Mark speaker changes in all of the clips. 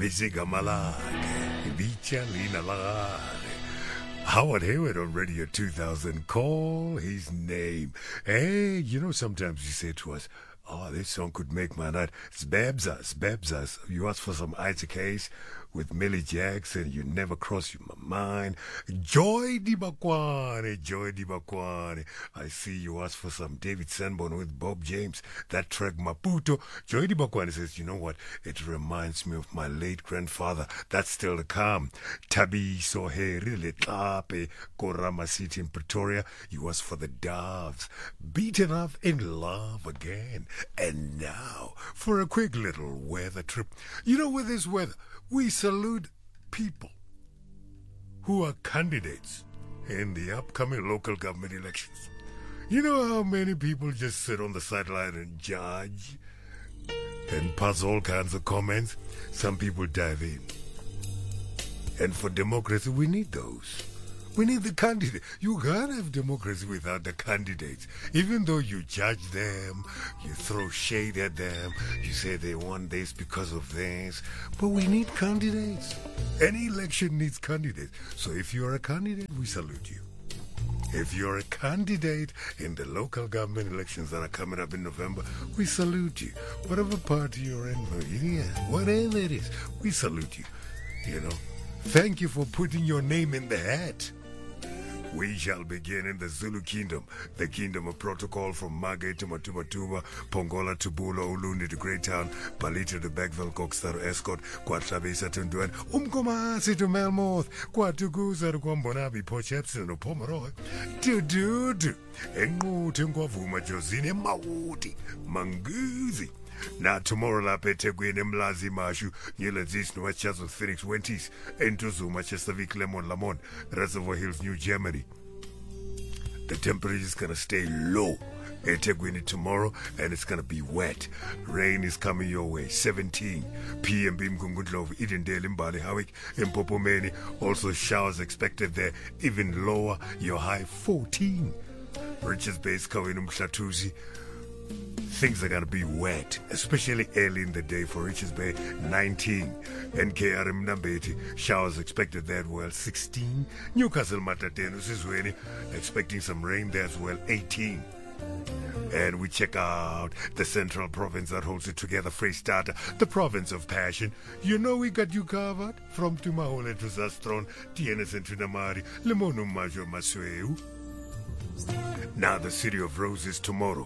Speaker 1: Biziga Malake, Ibicha Lina Lagare. Howard Hayward on Radio 2000, call his name. Hey, you know, sometimes you say to us, oh, this song could make my night. It's Babzas. You ask for some Isaac Hayes with Millie Jackson, you never cross my mind. Joy Di Bakwane. I see you ask for some David Sanborn with Bob James, that track Maputo. Joy Di Bakwane says, you know what? It reminds me of my late grandfather. That's still to come. Tabi Soheri Letlape, Korama City in Pretoria. You ask for the Doves. Beaten up in love again. And now, for a quick little weather trip. You know, with this weather, we salute people who are candidates in the upcoming local government elections. You know how many people just sit on the sideline and judge and pass all kinds of comments? Some people dive in. And for democracy, we need those. We need the candidate. You can't have democracy without the candidates. Even though you judge them, you throw shade at them, you say they want this because of this. But we need candidates. Any election needs candidates. So if you're a candidate, we salute you. If you're a candidate in the local government elections that are coming up in November, we salute you. Whatever party you're in, whatever it is, we salute you. You know, thank you for putting your name in the hat. We shall begin in the Zulu Kingdom, the kingdom of protocol from Mage to Matubatuba, Pongola to Bula, Ulundi to Greytown, Palita to Beckville, Kokstaro Escort, Kwatlabesa to Nduen, Umkomasi to Melmoth, Kwatuguza to Kwambonabi, Port Epsom to Pomeroy, to Enguti Ngwavuma Josine Mawuti, Manguzi. Now tomorrow lapha eThekwini eMlazi Mashu Nyelezis Noachazo Phoenix Wentis Entuzuma Chestavik Lamon Reservoir Hills New Germany. The temperature is gonna stay low eThekwini tomorrow and it's gonna be wet. Rain is coming your way. 17 p.m. Mkungundlovu, Edendale, Mbali, Howick, Mpopomeni. Also showers expected there, even lower. Your high 14. Richards Bay is covering Mshatuzi. Things are going to be wet, especially early in the day for Richards Bay, 19. NKRM Nambeti, showers expected there as well, 16. Newcastle Matatenu Sizweni, expecting some rain there as well, 18. And we check out the central province that holds it together, Freystata, the province of passion. You know we got you covered, from Tumahole to Zastron, TNS and Tunamari, Limonu Majo Masweu. Now the city of roses tomorrow.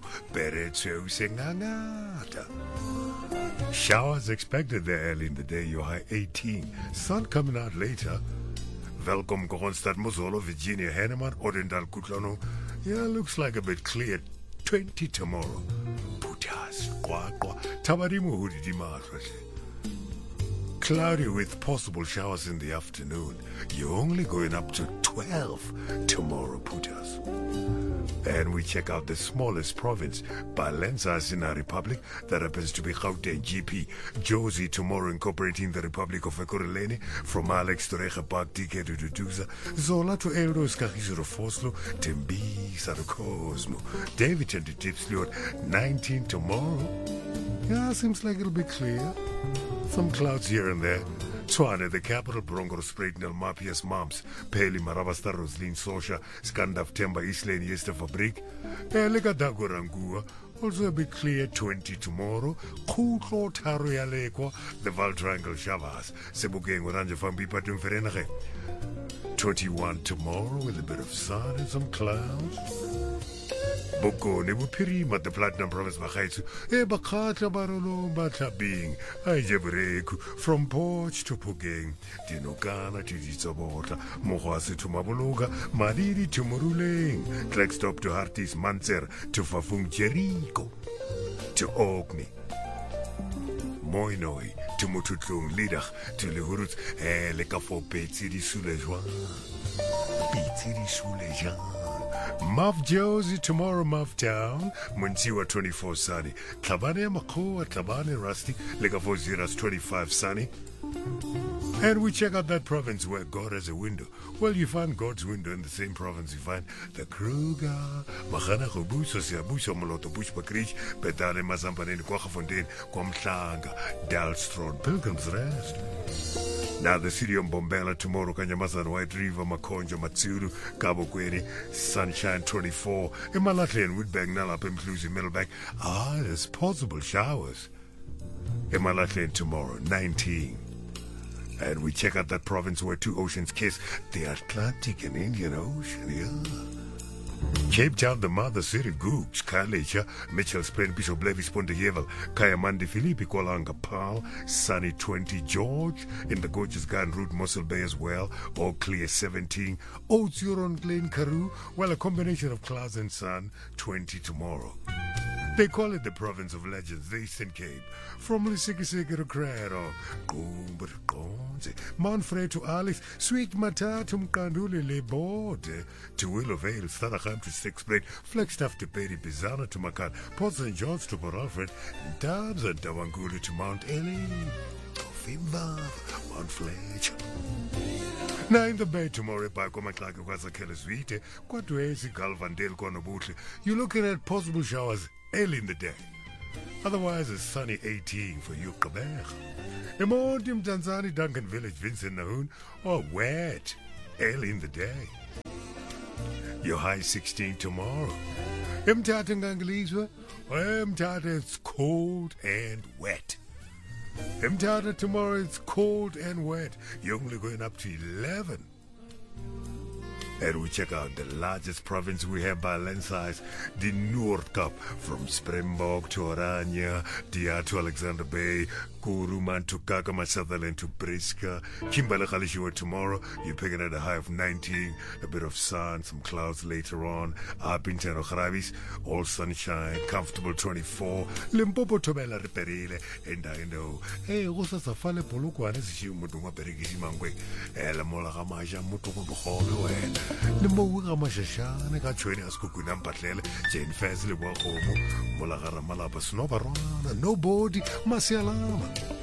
Speaker 1: Showers expected there early in the day, your high 18. Sun coming out later. Welcome Kronstadt, Mozolo, Virginia, Henneman, Odendal, Kutlano. Yeah, looks like a bit clear. 20 tomorrow. Putas, Kwakwa, Tabarimu Hudidimarase. Cloudy with possible showers in the afternoon. You're only going up to 12 tomorrow, Putas. And we check out the smallest province, Balenza in our republic, that happens to be Gauteng GP. Josie tomorrow incorporating the Republic of Ekurhuleni, from Alex to Recha Park, DK to Duduza, Zola to Eldos, Kagiso to Foslo, Tembisa to Cosmo, David and the Tipsliot, 19 tomorrow. Yeah, seems like it'll be clear. Some clouds here and there. Tshwane, the capital, Bronco Spraitnel, Mapias Mams, Peli, Marabasta, Roslin, Sosha, Skandaf, Temba, Islane, Yester Fabrik, Elegadago also a bit clear, 20 tomorrow, Kutlo, Taru, the Val Triangle, Shavas, Sebugeng, Oranje, Fambipa, Tumferenage. 21 tomorrow with a bit of sun and some clouds. Boko Nebupirima, the Platinum Province Bahaitsu, Bakata Barolo, Batabing, Ajebreku, from Porch to Pugeng, Dinogana to Zizabota, Mohasi to Mabuluga, Madiri to Muruleng, Trekstop to Hartis Manser, to Fafung Jericho, to Ogni. Moinoi, to Mututlung Lidach, to Lehurut, Lekafo Petsiri Sulejuan. Petsiri Sulejuan. Muff Josie tomorrow, Muff Town, Muntiwa 24 sunny, Tabane Makoa, Tabane Rusty, Legavoziras 25 sunny, And we check out that province where God has a window. Well, you find God's window in the same province you find the Kruger, Magana Rubuso, Siabuso, Moloto, Bush Bakrish, Petale Mazampanini, Kwachafontaine, Kwamhlanga, Dalstrod, Pilgrim's Rest. Now the city of Bombela tomorrow, Kanyamazan, White River, Makonjo, Matsuru, Cabo Queri, Sunshine 24, Imalatle and Woodbag, Nalap, Inclusive Middleback. There's possible showers. Imalatle tomorrow, 19. And we check out that province where two oceans kiss, the Atlantic and Indian Ocean, yeah. Cape Town, the mother city, Googs, Kalecha, Mitchell's Plain, Bishop Levis, Ponteyevel, Kayamandi, Philippi, Kualanga, Pal, Sunny 20, George, in the gorgeous Garden Route, Mossel Bay as well, all clear 17, Oats, Huron, Glen, Karoo, well, a combination of clouds and sun, 20 tomorrow. They call it the province of legends, the Eastern Cape. From Lisikisiki to Crero, Gumber, Gonze, Manfred to Alice, Sweet Mata to Mkanduli Le Bode, to Willow Vale, Stanacham to Six Plate, Flagstaff to Peri Bizana to Macan, Port St. George to Port Alfred, Dabs and Dawangulu to Mount Ellie, Fimba, Mount Fletcher. Now in the bay tomorrow, by Komaklaka Wazakelisvite, Quatuesi, Galvandale, Konobutle, you're looking at possible showers early in the day. Otherwise, it's sunny 18 for you, Kabech. Emontim Tanzani, Duncan Village, Vincent Nahoon, or wet early in the day. Your high 16 tomorrow. Mtata Ngangliswa, Mtata, it's cold and wet. Mtata tomorrow, it's cold and wet. You're only going up to 11. And we check out the largest province we have by land size, the Noordkap, from Springbok to Oranje, Dia to Alexander Bay, Kuruman to Kakama, Sutherland to Briska, Kimberley Khalishiwa tomorrow. You're picking at a high of 19, a bit of sun, some clouds later on. Apinten Okrabis, all sunshine, comfortable 24. Limpopo Tobela Reperile, and I know. Hey, Rosa Safale Polukwane, Shimutuma Perigisi Mangwe, Elamola Ramaja Mutuku Holo. Limboga Mashashana got training as Kukunam Patlele, Jane Fazli Wahomo, Molagara Malapa Snobarana, nobody, Masialama.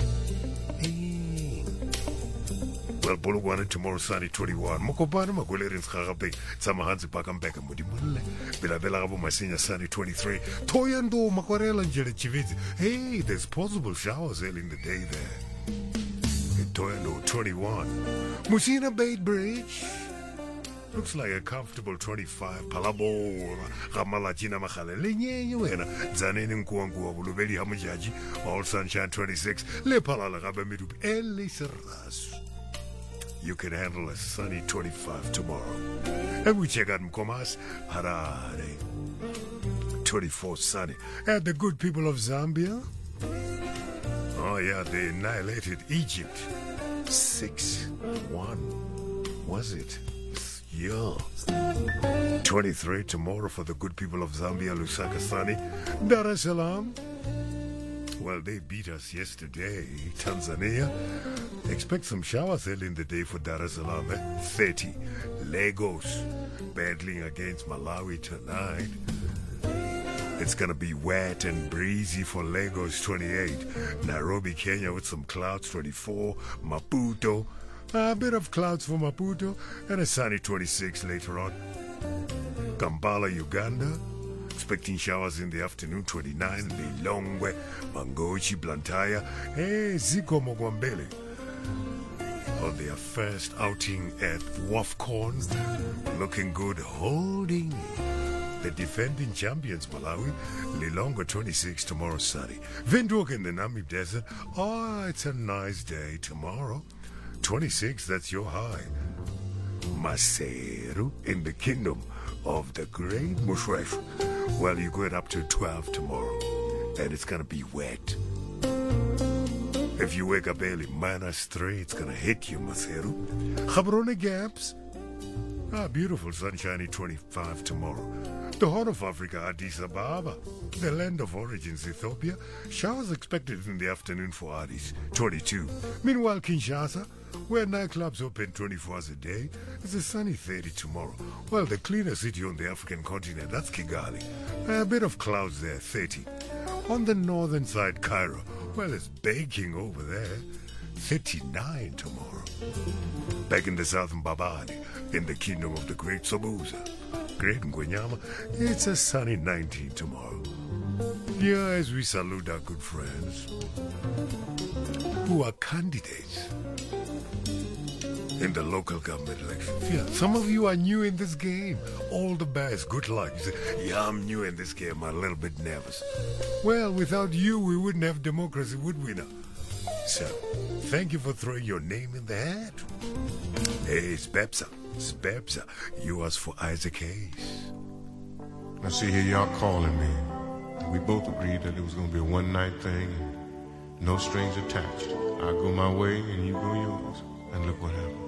Speaker 1: Well, Bologwana tomorrow, sunny 21. Mokopana, Magulerins Harabe, Samahansi Pakambeka Mudimule, Bilabella Masinia, sunny 23. Toyando, Macorella, and Jelichiviz. Hey, there's possible showers early in the day there. Toyando 21. Musina Bay Bridge. Looks like a comfortable 25. Palabo, Ramalachina Mahale, Lenyena, Zanin Kuangu, Bulubeli Hamajaji, all sunshine 26. Le Palala Rabamidu, Eliseras. You can handle a sunny 25 tomorrow. And we check out Mkomas, Harare. 24 sunny. And the good people of Zambia. Oh, yeah, they annihilated Egypt. 6-1. Was it? Yeah. 23 tomorrow for the good people of Zambia, Lusaka sunny. Dar es Salaam. Well, they beat us yesterday. Tanzania. Expect some showers early in the day for Dar es Salaam. 30. Lagos. Battling against Malawi tonight. It's going to be wet and breezy for Lagos, 28. Nairobi, Kenya with some clouds, 24. Maputo. A bit of clouds for Maputo and a sunny 26 later on. Kampala, Uganda. Expecting showers in the afternoon, 29. Lilongwe, Mangochi, Blantyre. Hey, Zico Mogwambele. On their first outing at WAFCON. Looking good, holding the defending champions, Malawi. Lilongwe, 26, tomorrow sunny. Windhoek in the Namib Desert. Oh, it's a nice day tomorrow. 26, that's your high. Maseru in the kingdom of the great Mushresh. Well, you're going up to 12 tomorrow, and it's going to be wet. If you wake up early, -3, it's going to hit you, Maseru. Gaborone Gaps. Beautiful sunshiny 25 tomorrow. The Horn of Africa, Addis Ababa. The land of origins, Ethiopia. Showers expected in the afternoon for Addis, 22. Meanwhile, Kinshasa, where nightclubs open 24 hours a day, it's a sunny 30 tomorrow. Well, the cleaner city on the African continent, that's Kigali. A bit of clouds there, 30. On the northern side, Cairo, well, it's baking over there. 39 tomorrow. Back in the southern Babani, in the kingdom of the great Sobuza, Great Ngwenyama, it's a sunny 19 tomorrow. Yeah, as we salute our good friends who are candidates in the local government elections. Yeah, some of you are new in this game. All the best. Good luck. You say, yeah, I'm new in this game. I'm a little bit nervous. Well, without you, we wouldn't have democracy, would we now? So, thank you for throwing your name in the hat. Hey, it's Bepsa. It's Bepsa. You asked for Isaac Hayes.
Speaker 2: Now see here, y'all calling me. We both agreed that it was going to be a one-night thing and no strings attached. I go my way and you go yours. And look what happened.